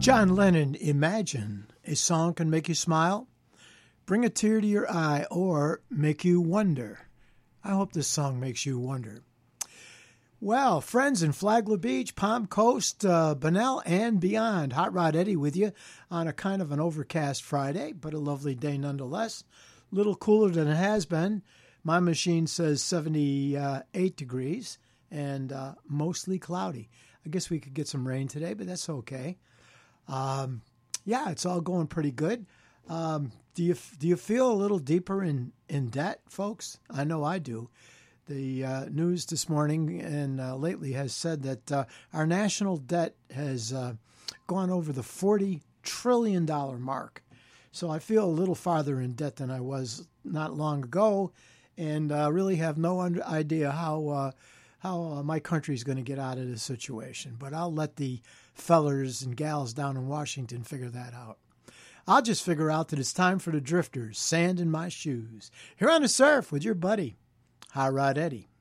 John Lennon, Imagine. A song can make you smile, bring a tear to your eye, or make you wonder. I hope this song makes you wonder. Well, friends in Flagler Beach, Palm Coast, Bunnell, and beyond. Hot Rod Eddie with you on a kind of an overcast Friday, but a lovely day nonetheless. A little cooler than it has been. My machine says 78 degrees and mostly cloudy. I guess we could get some rain today, but that's okay. Yeah, it's all going pretty good. Do you feel a little deeper in debt, folks? I know I do. The news this morning and lately has said that our national debt has gone over the $40 trillion mark. So I feel a little farther in debt than I was not long ago, and really have no idea how my country's going to get out of this situation. But I'll let the fellers and gals down in Washington figure that out. I'll just figure out that it's time for the Drifters, Sand in My Shoes, here on the Surf with your buddy, Hot Rod Eddie.